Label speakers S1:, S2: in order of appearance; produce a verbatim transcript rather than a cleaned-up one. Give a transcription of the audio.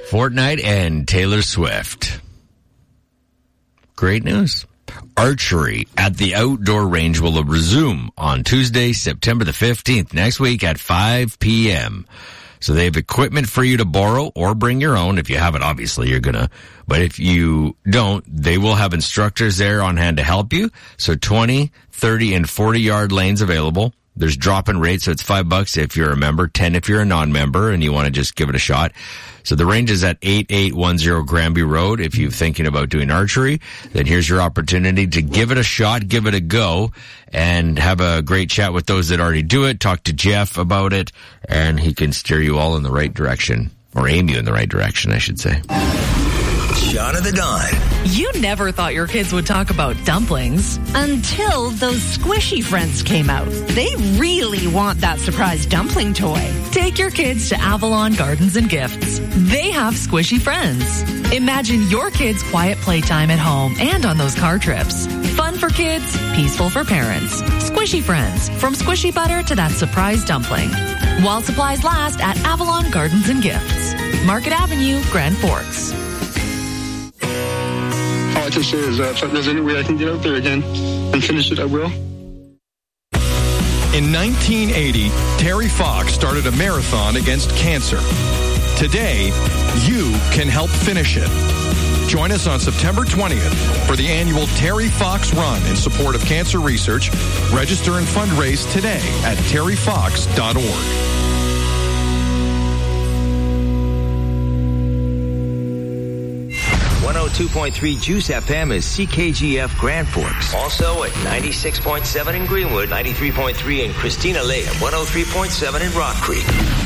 S1: Fortnite and Taylor Swift. Great news. Archery at the outdoor range will resume on Tuesday, September the fifteenth, next week at five p.m. So they have equipment for you to borrow or bring your own. If you have it, obviously you're gonna. But if you don't, they will have instructors there on hand to help you. So twenty, thirty, and forty yard lanes available. There's drop-in rates, so it's five bucks if you're a member, ten if you're a non-member, and you want to just give it a shot. So the range is at eighty-eight ten Granby Road. If you're thinking about doing archery, then here's your opportunity to give it a shot, give it a go, and have a great chat with those that already do it. Talk to Jeff about it, and he can steer you all in the right direction, or aim you in the right direction, I should say.
S2: Shot of the Dawn.
S3: You never thought your kids would talk about dumplings
S4: until those squishy friends came out. They really want that surprise dumpling toy.
S3: Take your kids to Avalon Gardens and Gifts. They have squishy friends. Imagine your kids' quiet playtime at home and on those car trips. Fun for kids, peaceful for parents. Squishy Friends. From squishy butter to that surprise dumpling. While supplies last at Avalon Gardens and Gifts. Market Avenue, Grand Forks.
S5: All I can say is that if there's any way I can get out there again and finish it, I will.
S6: In nineteen eighty, Terry Fox started a marathon against cancer. Today, you can help finish it. Join us on September twentieth for the annual Terry Fox Run in support of cancer research. Register and fundraise today at terry fox dot org.
S2: one oh two point three Juice F M is C K G F Grand Forks. Also at ninety-six point seven in Greenwood, ninety-three point three in Christina Lake, and one oh three point seven in Rock Creek.